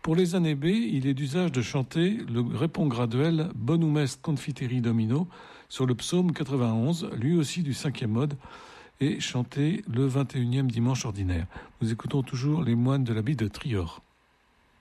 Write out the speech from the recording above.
Pour les années B, il est d'usage de chanter le répond graduel Bonum est confiteri Domino sur le psaume 91, lui aussi du 5e mode, et chanté le 21e dimanche ordinaire. Nous écoutons toujours les moines de l'abbaye de Trior.